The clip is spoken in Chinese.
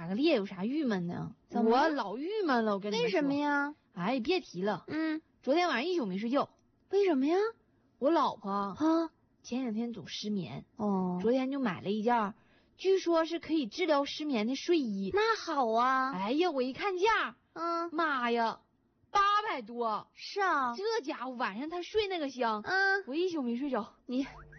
个列有啥郁闷的？ 怎么我老郁闷了，我跟你们为什么说？ 呀？ 哎，别提了，昨天晚上一宿没睡觉。 为什么呀？ 我老婆啊， 前2天总失眠， 哦， 昨天就买了一件，据说是可以治疗失眠的睡衣。 那好啊。 哎呀，我一看价，妈呀，800多。 是啊。 这家伙晚上他睡那个香， 嗯， 我一宿没睡着。 你